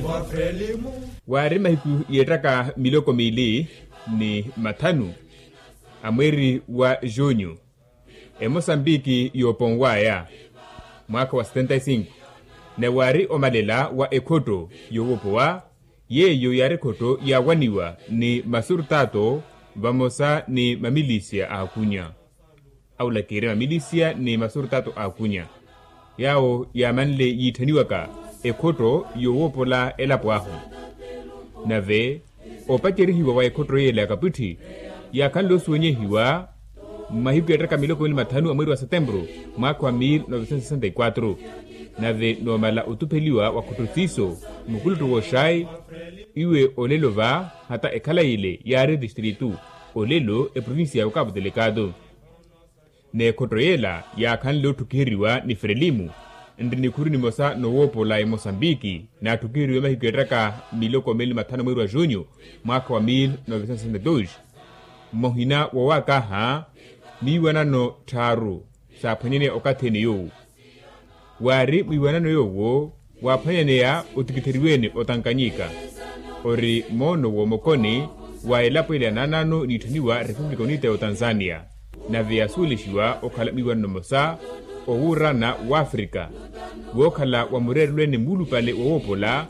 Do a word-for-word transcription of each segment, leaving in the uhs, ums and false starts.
wari mahiku yetaka miloko mili ni matanu amweri wa junho e Mosambiki yopongwaya mwaka wa setenta e cinco na wari omalela wa ekoto yowopowa yeyo yari koto yawaniwa ni masurtato vamosa ni mamilisia akunya au lakire mamilisia ni masurtato akunya yao yamanle yithaniwaka ekoto yowopola elapoahu nave opacherihiwa wa ekoto yela kaputhi yakanlo suwenyehiwa mahiku yataka miloko mili matanu amweri wa setembro mwaka wa mil novecientos sessenta e quatro nave nomala utupeliwa wa kututsiso mukulutu woshai iwe olelo va hata ekala ile yare distritu olelo e provincia ya Cabo Delicado ne kotroyela ya kanlo tukiriwa ni Frelimu ndini kuri ni mosa nowopola e Mosambiki na tukiriwa mahiku yataka miloko mili matanu amweri wa junho mwaka wa mil novecientos sessenta e dois mohina wawakaha miwanano taru saphanyene okathene yowu wari miwanano yowo waphanyaneya otikitheriwene otankanyika ori mono womokoni waelapo ile ananano nithaniwa Republika Unida ya Tanzania na viyasulishiwa okhala miwanano mosa owurana wa Afrika wokhala wamurerulwene mulu pale wowopola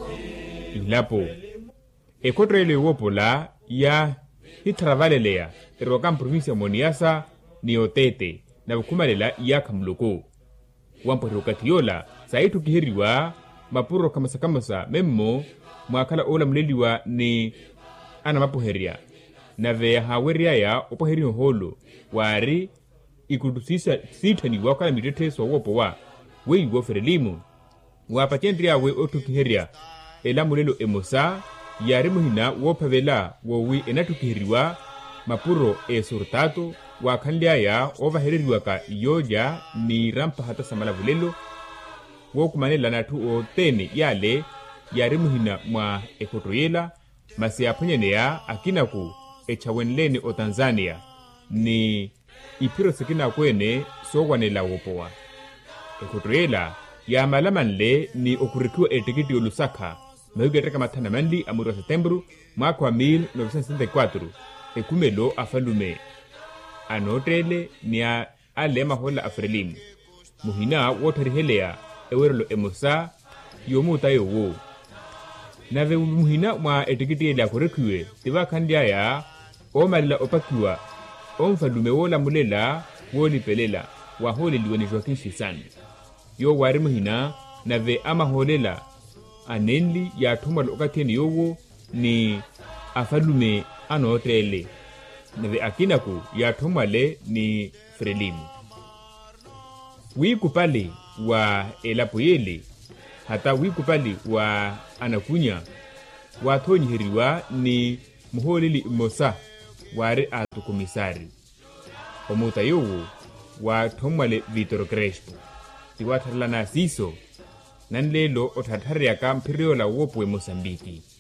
ilapo ekoto ele wowopola ya hitravaleleya erokan provincia Moniasa ni Otete na bukumalela ya kamloko wampo rokatiola saitu kihiriwa mapuro kamasa kamasa memmo mwakala ola mleliwa ni ana mapoheria na ve haweria ya opoherio holo wari ikutusisa sitani wakala mitete so wopo wa we wo Frelimu wapatendria we otukiheria ela mulelo emosa yari muhina wopavela wowi enatukihiriwa mapuro e surtato wakhanliaya ovahereriwaka yoja ni rampa hata samala vulelo wokumanela natu otene yale yari muhina mwa ekotoyela masi yaphanyaneya akinaku echawenlene o Tanzania ni ipiro sikina kwene sokwanela wopowa ekotoyela yamalamanle ni okurikiwa etikiti olusaka mahiku yataka mathana manli amweri wa setembro mwaka wa mil novecientos sessenta e quatro ekumelo afalume anotele ni a alema hola a Frelimu muhina wotariheleya ewerelo emosa yomuta yowo nave muhina mwa etikiti ele akorekiwe tivakhandiaya omalila opakiwa omfalume wola mulela wolipelela waholeliwa ni Joaquim Chissano yo wari muhina nave amaholela anenli yathumala okatheni yowo ni afalume anotele nave akinaku yathumale ni Frelimu wikupali wa elapoyele hata wikupali wa anakunya wathonyiheriwa ni muholeli mosa wari atukumisari omuta yowo wathomale Vitor Crespo tiwatharelana siso nanlelo othathareyaka mpiriola wopo e Mosambiki